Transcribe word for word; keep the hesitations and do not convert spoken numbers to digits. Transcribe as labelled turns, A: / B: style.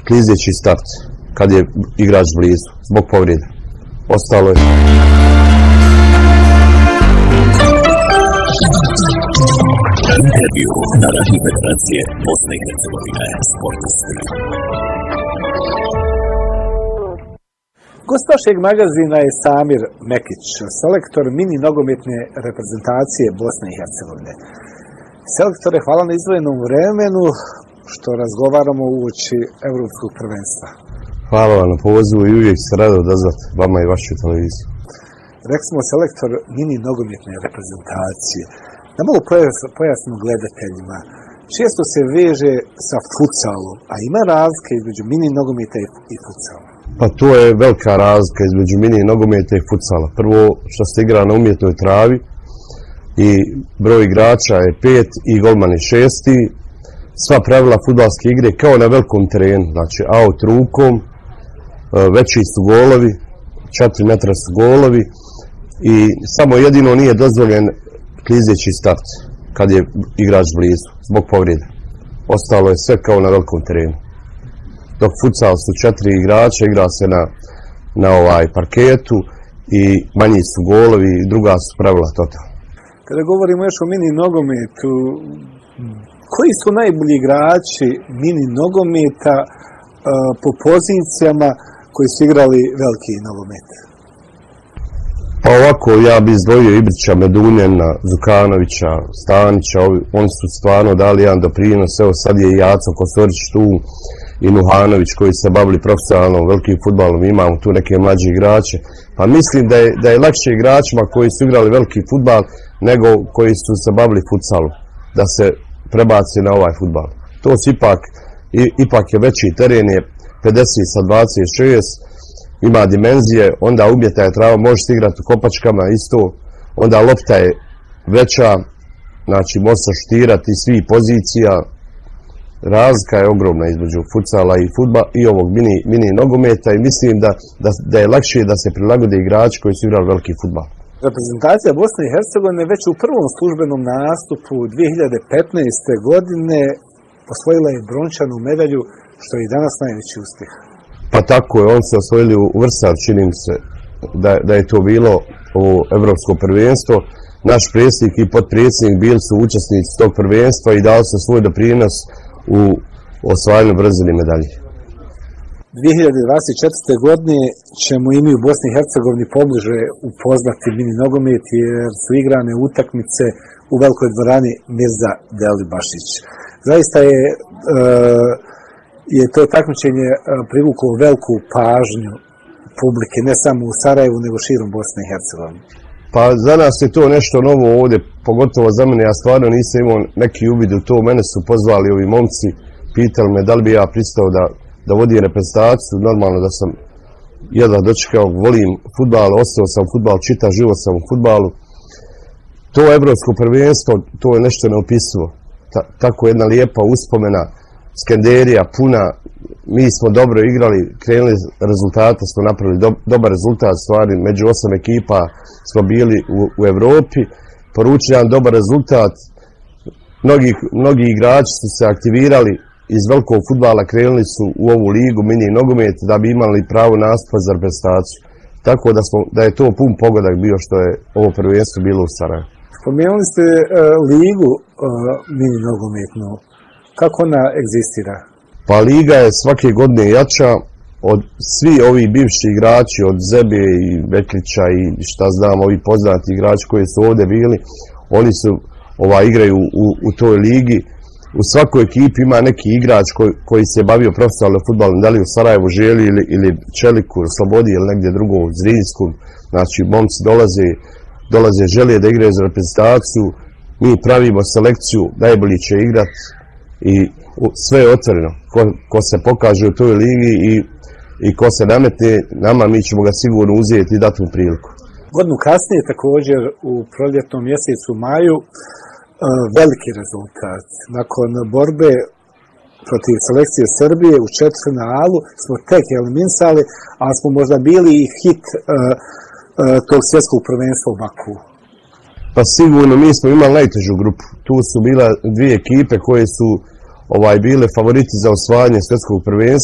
A: klizeći start kad je igrač blizu, zbog povrede. Ostalo je...
B: Intervju na Radio Federacije Bosne i Hercegovine sportisti.
C: Gost vašeg magazina je Samir Mekić, selektor mini nogometne reprezentacije Bosne i Hercegovine. Selektore, hvala na izdvojenom vremenu što razgovaramo uoči Evropskog prvenstva.
A: Hvala vam na pozivu i uvijek se rado odazvati vama i vašu televiziju.
C: Rekli smo selektor mini nogometne reprezentacije. Da malo pojasnimo gledateljima. Često se veže sa futsalom, a ima razlika između mini nogometa i futsala.
A: Pa to je velika razlika između mini nogometa i futsala. Prvo što se igra na umjetnoj travi i broj igrača je pet i golman je šesti. Sva pravila fudbalske igre kao na velikom terenu, znači out rukom, veći su golovi, četiri metra su golovi i samo jedino nije dozvoljen klizeći start kad je igrač blizu, zbog povrede. Ostalo je sve kao na velikom terenu. Dok futsal su četiri igrača, igra se na, na ovaj parketu i manji su golovi i druga su pravila totalno.
C: Kada govorimo još o mini nogometu, koji su najbolji igrači mini nogometa uh, po pozicijama koji su igrali veliki nogomet?
A: Pa ovako, ja bi izdvojio Ibrića, Medunjena, Zukanovića, Stanića, ovi, oni su stvarno dali jedan doprinos, evo sad je i Jaco Kosorić tu i Nuhanović koji se bavili profesionalno velikim fudbalom, imamo tu neke mlađe igrače, pa mislim da je, da je lakše igračima koji su igrali veliki fudbal nego koji su se bavili futsalom, da se prebaci na ovaj fudbal. To su ipak, i, ipak je veći teren, je pedeset sa dvadeset šest, ima dimenzije, onda umjetna je trava, može se igrati u kopačkama isto, onda lopta je veća, znači može se šutirati iz svih pozicija. Razlika je ogromna između futsala i fudbala i ovog mini, mini nogometa i mislim da, da, da je lakše da se prilagode igrači koji su igrali veliki fudbal.
C: Reprezentacija Bosne i Hercegovine već u prvom službenom nastupu dvije hiljade petnaeste. godine osvojila je brončanu medalju, što je i danas najveći uspjeh.
A: Pa tako je, on se osvojili u Vrsar, čini mi se da, da je to bilo u Evropsko prvenstvo. Naš predsjednik i potpredsjednik bili su učesnici tog prvenstva i dali su svoj doprinos u osvajanju brzine medalje.
C: dvije hiljade dvadeset četvrte. godine ćemo i mi u Bosni i Hercegovini pobliže upoznati mini nogomet jer su igrane utakmice u velikoj dvorani Mirza Delibašić. Zaista je, je to takmičenje privuklo veliku pažnju publike, ne samo u Sarajevu, nego širom Bosne i Hercegovine.
A: Pa za nas je to nešto novo ovdje, pogotovo za mene, ja stvarno nisam imao neki uvid u to, mene su pozvali ovi momci, pitali me da li bi ja pristao da, da vodim reprezentaciju, normalno da sam jedva dočekao, volim fudbal, ostao sam u fudbalu, čitav život sam u fudbalu. To evropsko prvenstvo, to je nešto neopisivo, Ta, tako jedna lijepa uspomena, Skenderija puna, mi smo dobro igrali, krenuli rezultate, smo napravili do, dobar rezultat, stvari, među osam ekipa smo bili u, u Evropi, poručili jedan dobar rezultat, mnogi, mnogi igrači su se aktivirali iz velikog fudbala, krenuli su u ovu ligu, mini nogomet, da bi imali pravo nastupa za reprezentaciju. Tako da, smo, da je to pun pogodak bio što je ovo prvenstvo bilo u Sarajevu.
C: Spomenuli ste uh, ligu uh, mini nogometnu. Kako ona egzistira?
A: Pa liga je svake godine jača, od svi ovi bivši igrači, od Zebe i Beklića i šta znam, ovi poznati igrači koji su ovdje bili, oni su ova, igraju u, u toj ligi. U svakoj ekipi ima neki igrač koji, koji se bavio profesionalno fudbalom, da li u Sarajevu Želi ili, ili Čeliku, Slobodi ili negdje drugo u Zrinskom. Znači, momci dolaze, dolaze želje da igraju za reprezentaciju, mi pravimo selekciju, najbolji će igrati i sve je otvoreno. Ko, ko se pokaže u toj ligi i, i ko se nametne nama, mi ćemo ga sigurno uzeti i dati mu priliku.
C: Godinu kasnije također u proljetnom mjesecu maju veliki rezultat. Nakon borbe protiv selekcije Srbije u četvrtfinalu smo tek eliminisali, ali smo možda bili i hit uh, uh, tog svjetskog prvenstva u Baku.
A: Pa sigurno mi smo imali najtežu grupu. Tu su bile dvije ekipe koje su ovaj bile favoriti za osvajanje svjetskog prvenstva.